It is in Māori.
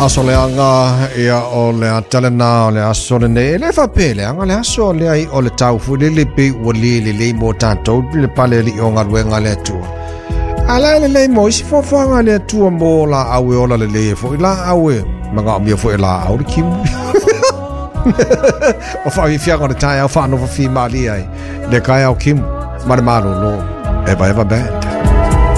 aso le anga ia o le atalena o le aso le ne le fa pele anga le aso le ai o le tau fu le pe o le mo tanto le pale li o ngalwenga le tu ala le mo si fo anga le tu mo la awe ola le fo la awe manga mi fo la au kim o fa vi fianga le tai au fa no fa fi mali ai le kai au kim mar malo no eva band